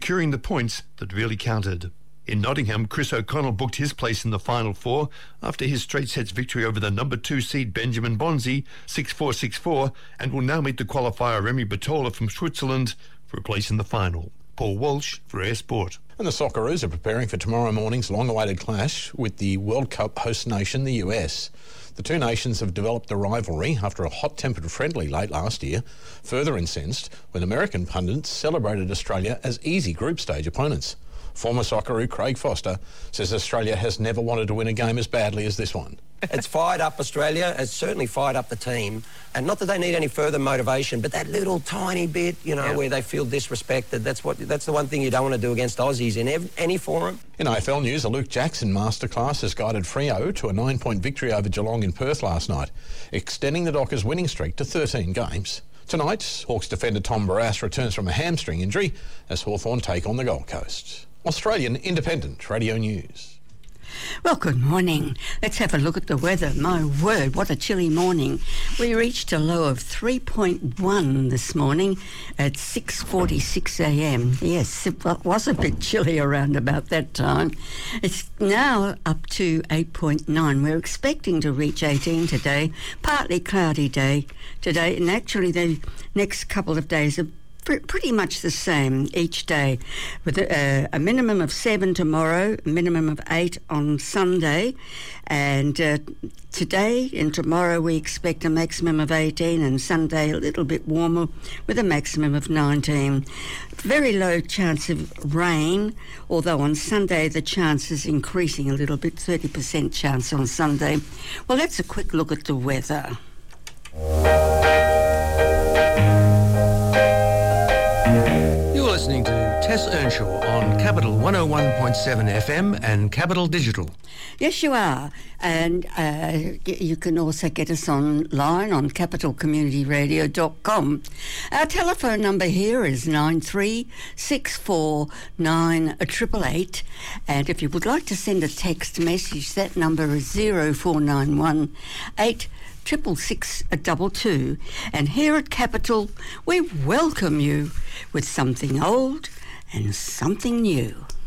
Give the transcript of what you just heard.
securing the points that really counted. In Nottingham, Chris O'Connell booked his place in the Final Four after his straight sets victory over the number 2 seed Benjamin Bonzi, 6-4, 6-4, and will now meet the qualifier Remy Batola from Switzerland for a place in the final. Paul Walsh for Air Sport. And the Socceroos are preparing for tomorrow morning's long-awaited clash with the World Cup host nation, the US. The two nations have developed a rivalry after a hot-tempered friendly late last year, further incensed when American pundits celebrated Australia as easy group stage opponents. Former Socceroo Craig Foster says Australia has never wanted to win a game as badly as this one. It's fired up Australia. It's certainly fired up the team. And not that they need any further motivation, but that little tiny bit, where they feel disrespected, that's the one thing you don't want to do against Aussies in any forum. In AFL news, a Luke Jackson masterclass has guided Freo to a 9-point victory over Geelong in Perth last night, extending the Dockers' winning streak to 13 games. Tonight, Hawks defender Tom Barrass returns from a hamstring injury as Hawthorn take on the Gold Coast. Australian Independent Radio News. Well, good morning. Let's have a look at the weather. My word, what a chilly morning. We reached a low of 3.1 this morning at 6:46 a.m. Yes, it was a bit chilly around about that time. It's now up to 8.9. We're expecting to reach 18 today. Partly cloudy day today, and actually the next couple of days are pretty much the same each day, with a minimum of 7 tomorrow, a minimum of 8 on Sunday, and today and tomorrow we expect a maximum of 18, and Sunday a little bit warmer with a maximum of 19. Very low chance of rain, although on Sunday the chance is increasing a little bit, 30% chance on Sunday. Well, let's a quick look at the weather. Listening to Tess Earnshaw on Capital 101.7 FM and Capital Digital. Yes, you are. And you can also get us online on capitalcommunityradio.com. Our telephone number here is 93649888. And if you would like to send a text message, that number is 0491 666 and here at Capital we welcome you with something old and something new.